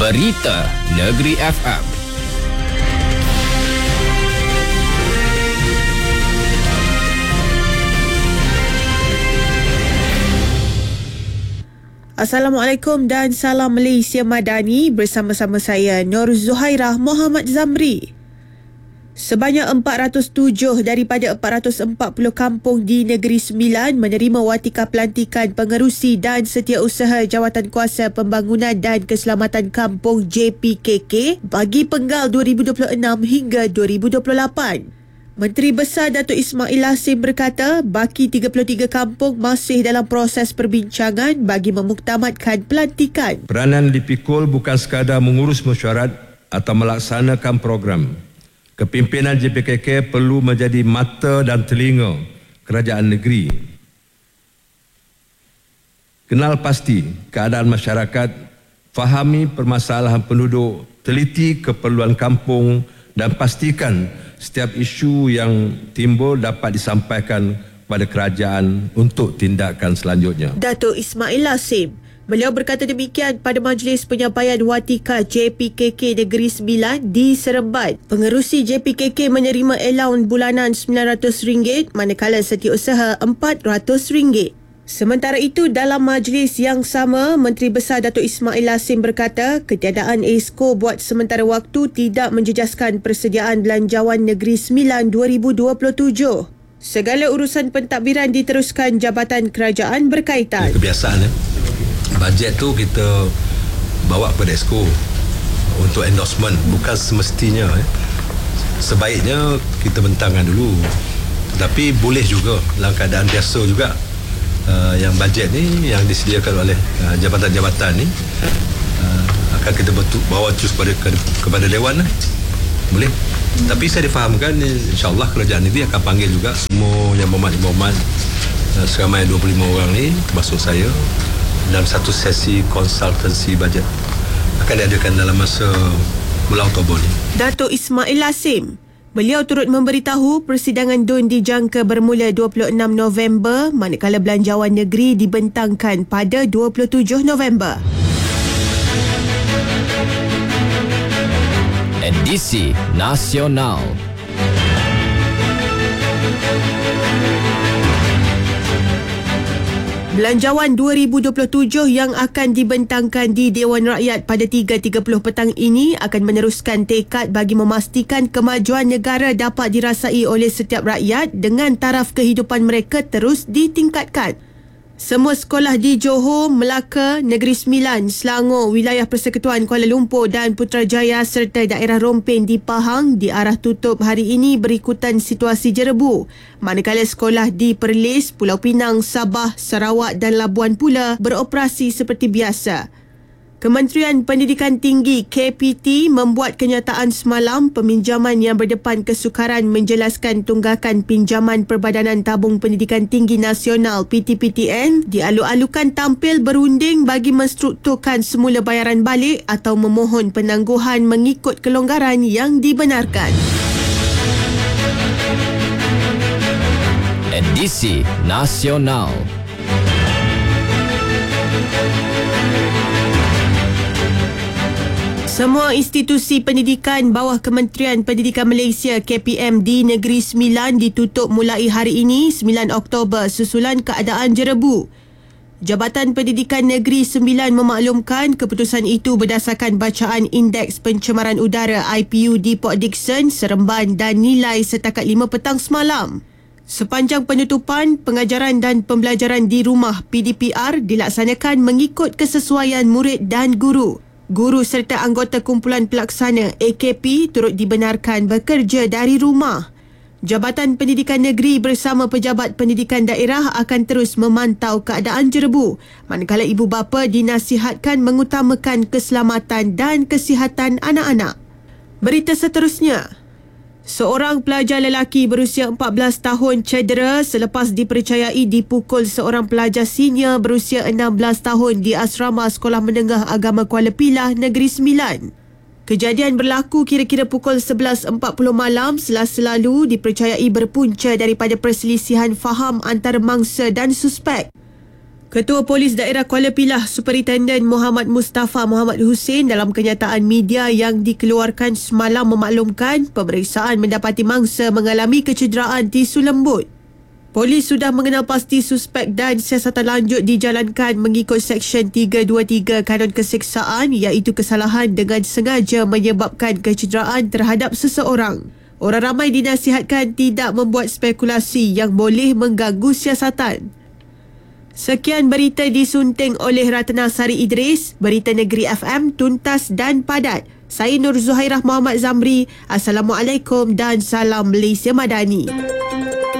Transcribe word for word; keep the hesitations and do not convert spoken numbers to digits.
Berita Negeri F M. Assalamualaikum dan salam Malaysia Madani, bersama-sama saya Nur Zuhairah Muhammad Zamri. Sebanyak empat ratus tujuh daripada empat ratus empat puluh kampung di Negeri Sembilan menerima watika pelantikan pengerusi dan setiausaha Jawatankuasa Pembangunan dan Keselamatan Kampung J P K K bagi penggal dua ribu dua puluh enam hingga dua ribu dua puluh lapan. Menteri Besar Datuk Ismail Yassin berkata baki tiga puluh tiga kampung masih dalam proses perbincangan bagi memuktamadkan pelantikan. Peranan dipikul bukan sekadar mengurus mesyuarat atau melaksanakan program. Kepimpinan J P K K perlu menjadi mata dan telinga kerajaan negeri. Kenal pasti keadaan masyarakat, fahami permasalahan penduduk, teliti keperluan kampung dan pastikan setiap isu yang timbul dapat disampaikan kepada kerajaan untuk tindakan selanjutnya. Datuk Ismail Yassin, beliau berkata demikian pada majlis penyampaian watika J P K K Negeri Sembilan di Seremban. Pengerusi J P K K menerima allowance bulanan sembilan ratus ringgit manakala setiausaha empat ratus ringgit. Sementara itu, dalam majlis yang sama, Menteri Besar Datuk Ismail Yassin berkata ketiadaan ESCO buat sementara waktu tidak menjejaskan persediaan belanjawan Negeri Sembilan dua ribu dua puluh tujuh. Segala urusan pentadbiran diteruskan Jabatan Kerajaan berkaitan. Kebiasaan eh? Bajet tu kita bawa kepada ESCO untuk endorsement, bukan semestinya eh. Sebaiknya kita bentangkan dulu, tetapi boleh juga dalam keadaan biasa juga. Uh, yang bajet ni yang disediakan oleh uh, jabatan-jabatan ni uh, akan kita betul, bawa terus kepada, kepada Dewan lah. Boleh. Hmm. Tapi saya difahamkan insyaAllah kerajaan negeri akan panggil juga semua yang bermaklumat uh, seramai dua puluh lima orang ni termasuk saya dalam satu sesi konsultansi bajet akan diadakan dalam masa bulan Oktober ni. Datuk Ismail Yassin, beliau turut memberitahu persidangan D U N dijangka bermula dua puluh enam November manakala belanjawan negeri dibentangkan pada dua puluh tujuh November. Edisi Nasional. Belanjawan dua ribu dua puluh tujuh yang akan dibentangkan di Dewan Rakyat pada tiga tiga puluh petang ini akan meneruskan tekad bagi memastikan kemajuan negara dapat dirasai oleh setiap rakyat dengan taraf kehidupan mereka terus ditingkatkan. Semua sekolah di Johor, Melaka, Negeri Sembilan, Selangor, Wilayah Persekutuan Kuala Lumpur dan Putrajaya serta daerah Rompin di Pahang diarah tutup hari ini berikutan situasi jerebu. Manakala sekolah di Perlis, Pulau Pinang, Sabah, Sarawak dan Labuan pula beroperasi seperti biasa. Kementerian Pendidikan Tinggi K P T membuat kenyataan semalam peminjaman yang berdepan kesukaran menjelaskan tunggakan pinjaman Perbadanan Tabung Pendidikan Tinggi Nasional P T P T N dialu-alukan tampil berunding bagi menstrukturkan semula bayaran balik atau memohon penangguhan mengikut kelonggaran yang dibenarkan. Edisi Nasional. Semua institusi pendidikan bawah Kementerian Pendidikan Malaysia K P M di Negeri Sembilan ditutup mulai hari ini sembilan Oktober susulan keadaan jerebu. Jabatan Pendidikan Negeri Sembilan memaklumkan keputusan itu berdasarkan bacaan Indeks Pencemaran Udara I P U di Port Dickson, Seremban dan nilai setakat lima petang semalam. Sepanjang penutupan, pengajaran dan pembelajaran di rumah P D P R dilaksanakan mengikut kesesuaian murid dan guru. Guru serta anggota kumpulan pelaksana A K P turut dibenarkan bekerja dari rumah. Jabatan Pendidikan Negeri bersama pejabat pendidikan daerah akan terus memantau keadaan jerebu, manakala ibu bapa dinasihatkan mengutamakan keselamatan dan kesihatan anak-anak. Berita seterusnya. Seorang pelajar lelaki berusia empat belas tahun cedera selepas dipercayai dipukul seorang pelajar senior berusia enam belas tahun di Asrama Sekolah Menengah Agama Kuala Pilah, Negeri Sembilan. Kejadian berlaku kira-kira pukul sebelas empat puluh malam Selasa lalu, dipercayai berpunca daripada perselisihan faham antara mangsa dan suspek. Ketua Polis Daerah Kuala Pilah Superintendent Muhammad Mustafa Muhammad Hussein dalam kenyataan media yang dikeluarkan semalam memaklumkan pemeriksaan mendapati mangsa mengalami kecederaan tisu lembut. Polis sudah mengenal pasti suspek dan siasatan lanjut dijalankan mengikut Seksyen tiga dua tiga Kanun Keseksaan iaitu kesalahan dengan sengaja menyebabkan kecederaan terhadap seseorang. Orang ramai dinasihatkan tidak membuat spekulasi yang boleh mengganggu siasatan. Sekian berita disunting oleh Ratna Sari Idris, Berita Negeri F M tuntas dan padat. Saya Nur Zuhairah Muhammad Zamri. Assalamualaikum dan salam Malaysia Madani.